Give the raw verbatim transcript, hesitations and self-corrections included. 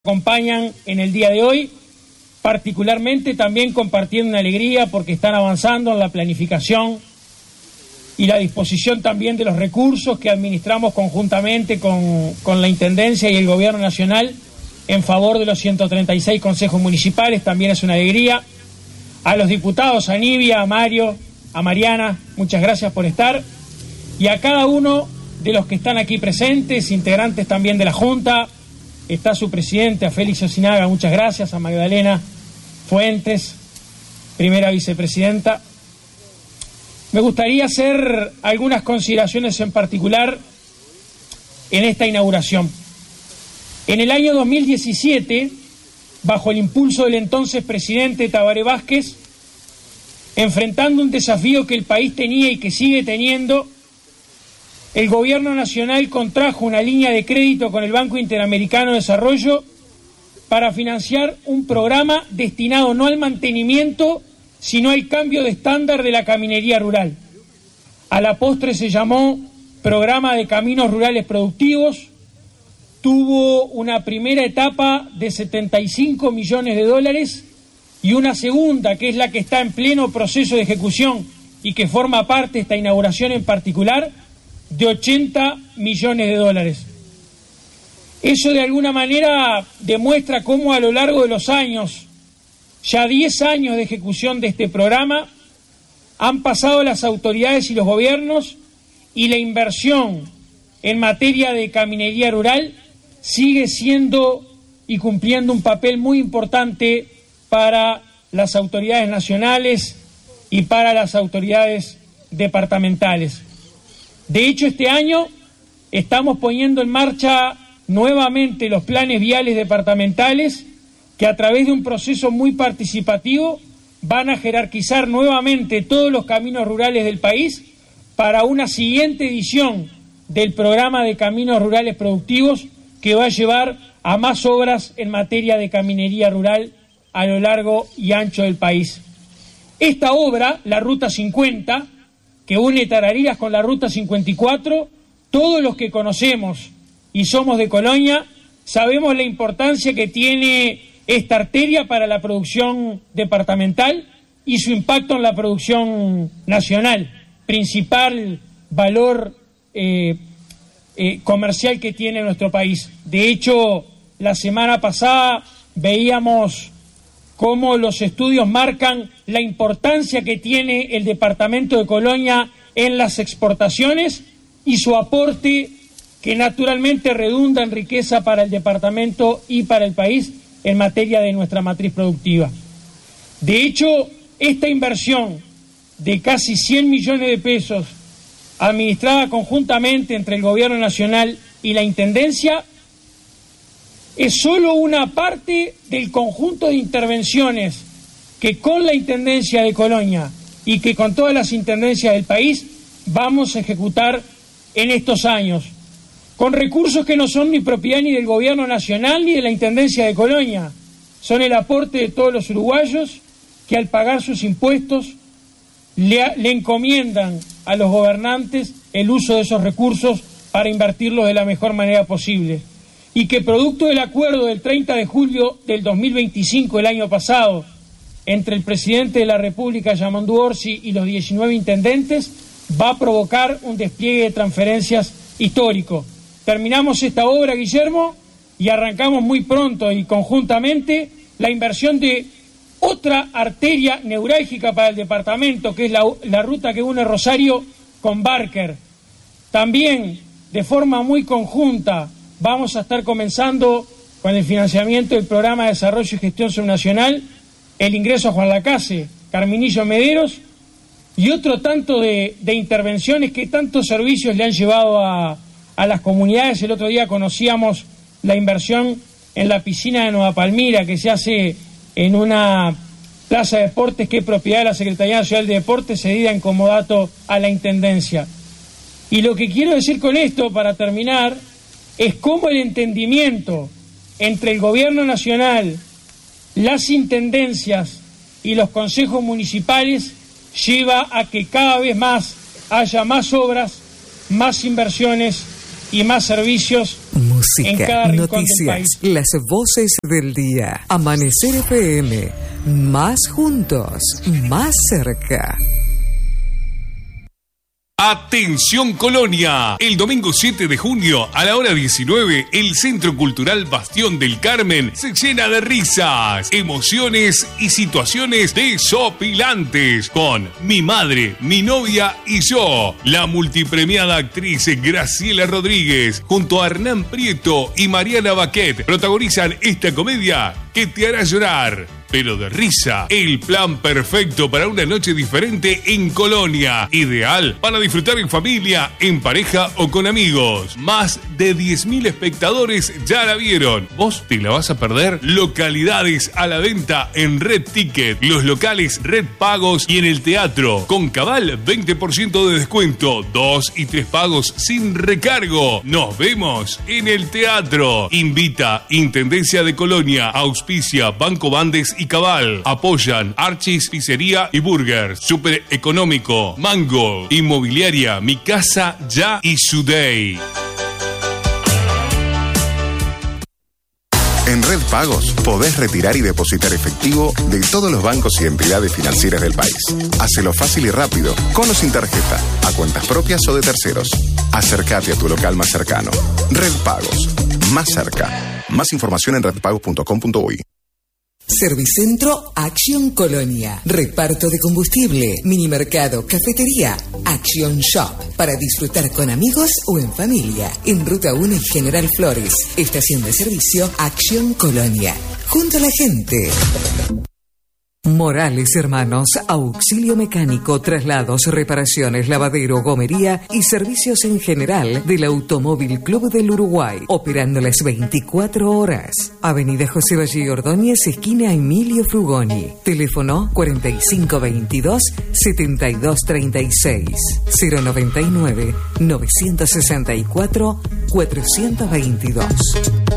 acompañan en el día de hoy, particularmente también compartiendo una alegría porque están avanzando en la planificación y la disposición también de los recursos que administramos conjuntamente con, con la Intendencia y el Gobierno Nacional en favor de los ciento treinta y seis consejos municipales. También es una alegría. A los diputados, a Nivia, a Mario, a Mariana, muchas gracias por estar. Y a cada uno de los que están aquí presentes, integrantes también de la Junta. Está su presidente, a Félix Osinaga, muchas gracias, a Magdalena Fuentes, primera vicepresidenta. Me gustaría hacer algunas consideraciones en particular en esta inauguración. En el año dos mil diecisiete, bajo el impulso del entonces presidente Tabaré Vázquez, enfrentando un desafío que el país tenía y que sigue teniendo, el Gobierno Nacional contrajo una línea de crédito con el Banco Interamericano de Desarrollo para financiar un programa destinado no al mantenimiento, sino al cambio de estándar de la caminería rural. A la postre se llamó Programa de Caminos Rurales Productivos. Tuvo una primera etapa de setenta y cinco millones de dólares y una segunda, que es la que está en pleno proceso de ejecución y que forma parte de esta inauguración en particular, de ochenta millones de dólares. Eso de alguna manera demuestra cómo a lo largo de los años, ya diez años de ejecución de este programa, han pasado las autoridades y los gobiernos y la inversión en materia de caminería rural sigue siendo y cumpliendo un papel muy importante para las autoridades nacionales y para las autoridades departamentales. De hecho, este año estamos poniendo en marcha nuevamente los planes viales departamentales que a través de un proceso muy participativo van a jerarquizar nuevamente todos los caminos rurales del país para una siguiente edición del programa de caminos rurales productivos que va a llevar a más obras en materia de caminería rural a lo largo y ancho del país. Esta obra, la Ruta cincuenta, que une Tararías con la Ruta cincuenta y cuatro, todos los que conocemos y somos de Colonia sabemos la importancia que tiene esta arteria para la producción departamental y su impacto en la producción nacional, principal valor eh, eh, comercial que tiene nuestro país. De hecho, la semana pasada veíamos cómo los estudios marcan la importancia que tiene el departamento de Colonia en las exportaciones y su aporte que naturalmente redunda en riqueza para el departamento y para el país en materia de nuestra matriz productiva. De hecho, esta inversión de casi cien millones de pesos administrada conjuntamente entre el Gobierno Nacional y la Intendencia es solo una parte del conjunto de intervenciones que con la Intendencia de Colonia y que con todas las intendencias del país vamos a ejecutar en estos años, con recursos que no son ni propiedad ni del Gobierno Nacional ni de la Intendencia de Colonia, son el aporte de todos los uruguayos que al pagar sus impuestos le, le encomiendan a los gobernantes el uso de esos recursos para invertirlos de la mejor manera posible. Y que producto del acuerdo del treinta de julio del dos mil veinticinco, el año pasado, entre el presidente de la República, Yamandu Orsi, y los diecinueve intendentes, va a provocar un despliegue de transferencias histórico. Terminamos esta obra, Guillermo, y arrancamos muy pronto y conjuntamente la inversión de otra arteria neurálgica para el departamento, que es la, la ruta que une Rosario con Barker. También, de forma muy conjunta, vamos a estar comenzando con el financiamiento del Programa de Desarrollo y Gestión Subnacional, el ingreso a Juan Lacase, Carminillo Mederos y otro tanto de, de intervenciones que tantos servicios le han llevado a, a las comunidades. El otro día conocíamos la inversión en la piscina de Nueva Palmira que se hace en una plaza de deportes que es propiedad de la Secretaría Nacional de Deportes, cedida en comodato a la Intendencia. Y lo que quiero decir con esto, para terminar, es cómo el entendimiento entre el Gobierno Nacional, las intendencias y los consejos municipales lleva a que cada vez más haya más obras, más inversiones y más servicios. Muy Música, noticias, las voces del día. Amanecer F M. Más juntos, más cerca. Atención Colonia, el domingo siete de junio a la hora diecinueve, el Centro Cultural Bastión del Carmen se llena de risas, emociones y situaciones desopilantes con Mi Madre, Mi Novia y Yo. La multipremiada actriz Graciela Rodríguez junto a Hernán Prieto y Mariana Baquet protagonizan esta comedia que te hará llorar, pero de risa. El plan perfecto para una noche diferente en Colonia. Ideal para disfrutar en familia, en pareja o con amigos. Más de diez mil espectadores ya la vieron. ¿Vos te la vas a perder? Localidades a la venta en Red Ticket, los locales Red Pagos y en el teatro. Con Cabal, veinte por ciento de descuento. Dos y tres pagos sin recargo. Nos vemos en el teatro. Invita Intendencia de Colonia, auspicia Banco Bandes y Cabal. Apoyan Archis, Pizzería y Burgers. Súper económico. Mango. Inmobiliaria Mi Casa Ya y Sudey. En Red Pagos podés retirar y depositar efectivo de todos los bancos y entidades financieras del país. Hacelo fácil y rápido, con o sin tarjeta, a cuentas propias o de terceros. Acércate a tu local más cercano. Red Pagos, más cerca. Más información en red pagos punto com punto uy. Servicentro Action Colonia. Reparto de combustible, minimercado, cafetería, Action Shop. Para disfrutar con amigos o en familia. En Ruta uno y General Flores. Estación de servicio Action Colonia. Junto a la gente. Morales Hermanos, auxilio mecánico, traslados, reparaciones, lavadero, gomería y servicios en general del Automóvil Club del Uruguay, operando las veinticuatro horas. Avenida José Valle Ordóñez, esquina Emilio Frugoni. Teléfono cuarenta y cinco veintidós, setenta y dos treinta y seis, cero noventa y nueve, novecientos sesenta y cuatro, cuatrocientos veintidós.